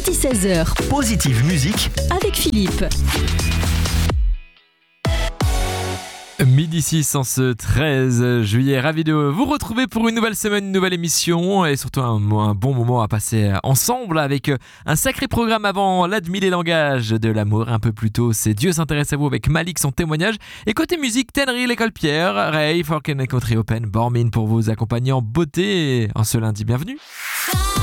midi 16h. Positive Musique Avec Philippe. Midi 6 en ce 13 juillet, ravi de vous retrouver pour une nouvelle semaine, une nouvelle émission et surtout un bon moment à passer ensemble avec un sacré programme avant l'admis des langages de l'amour. Un peu plus tôt, c'est Dieu s'intéresse à vous avec Malik, son témoignage. Et côté musique, Tenry, l'école Pierre, Ray, Fork & Country Open, Bormin pour vous accompagner en beauté en ce lundi. Bienvenue.